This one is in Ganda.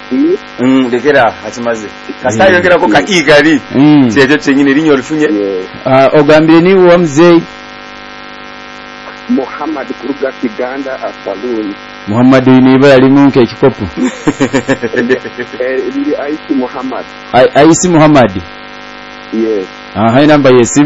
Dekera akimaze. Kasita yongerako ka igali. Kyejo kyenyine linyo olufunye. Ogambire ni wa mzee Muhammad Kuruga Kiganda Asaluni. Muhammad niba yali munke ekikopo. Ndi Aisi Muhammad. Aisi Muhammad. Yes. Hai namba yesimu.